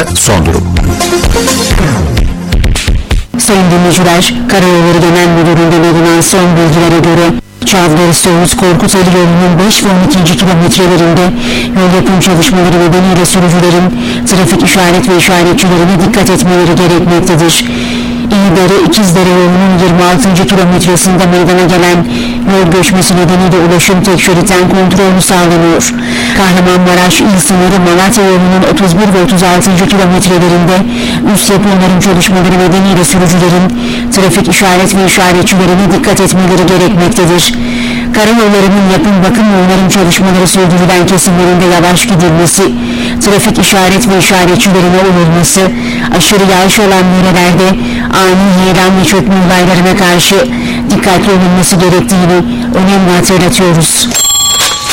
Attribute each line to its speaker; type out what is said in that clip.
Speaker 1: son durum.
Speaker 2: Sayın dinleyiciler, Karayolları Genel Müdürlüğü'nden alınan son bilgilere göre Çavdar-Söğüt Korkuteli yolunun 5 ve 12. kilometrelerinde yol yapım çalışmaları nedeniyle sürücülerin trafik işaret ve işaretçilerine dikkat etmeleri gerekmektedir. İyidere-İkizdere yolunun 26. kilometresinde meydana gelen yol göçmesi nedeniyle ulaşım tek şeritten kontrolü sağlanıyor. Kahramanmaraş il sınırı Malatya yolunun 31 ve 36. kilometrelerinde üst yapı onarım çalışmaları nedeniyle sürücülerin trafik işaret ve işaretçilerine dikkat etmeleri gerekmektedir. Karayollarının yapım, bakım ve onarım çalışmaları sürdürülen kesimlerinde yavaş gidilmesi, trafik işaret ve işaretçilerine uyulması, aşırı yağış olan yörelerde ani heyelan ve çökme olaylarına karşı dikkatli olunması gerektiğini önemli hatırlatıyoruz.